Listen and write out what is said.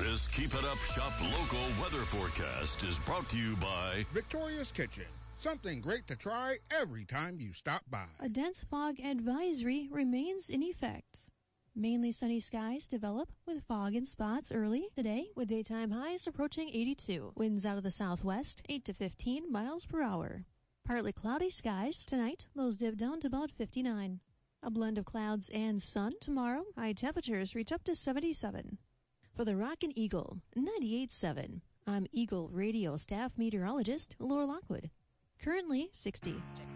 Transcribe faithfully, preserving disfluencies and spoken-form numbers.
This Keep It Up Shop local weather forecast is brought to you by Victoria's Kitchen. Something great to try every time you stop by. A dense fog advisory remains in effect. Mainly sunny skies develop with fog in spots early today, with daytime highs approaching eighty-two. Winds out of the southwest, eight to fifteen miles per hour. Partly cloudy skies tonight, lows dip down to about fifty-nine. A blend of clouds and sun tomorrow, high temperatures reach up to seventy-seven. For the Rockin' Eagle, ninety-eight point seven, I'm Eagle Radio staff meteorologist Laura Lockwood. Currently sixty.